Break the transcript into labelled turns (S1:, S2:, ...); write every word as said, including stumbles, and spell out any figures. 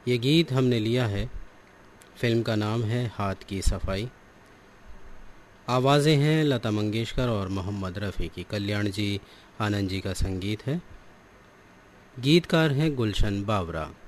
S1: ये गीत हमने लिया है, फिल्म का नाम है हाथ की सफाई। आवाज़ें हैं लता मंगेशकर और मोहम्मद रफ़ी की, कल्याण जी आनंद जी का संगीत है, गीतकार हैं गुलशन बावरा।